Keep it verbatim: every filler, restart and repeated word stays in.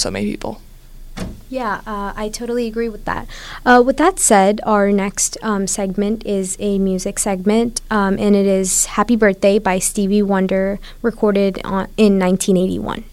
so many people. Yeah, uh, I totally agree with that. Uh, with that said, our next um, segment is a music segment, um, and it is Happy Birthday by Stevie Wonder, recorded on, in nineteen eighty-one.